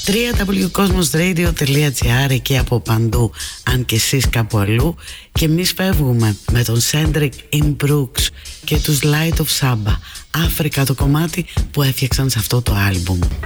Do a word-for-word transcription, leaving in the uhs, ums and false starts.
double-u double-u double-u τελεία cosmos radio τελεία gr, εκεί από παντού, αν και εσείς κάπου αλλού. Και εμείς φεύγουμε με τον Cendric Brooks και τους Light of Saba. Αφρικα, το κομμάτι που έφτιαξαν σε αυτό το άλμπουμ.